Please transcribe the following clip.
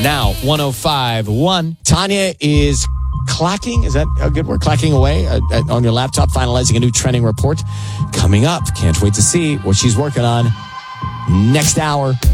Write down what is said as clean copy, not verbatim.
Now, 105.1. Tanya is clacking. Is that a good word? Clacking away on your laptop, finalizing a new trending report. Coming up. Can't wait to see what she's working on next hour.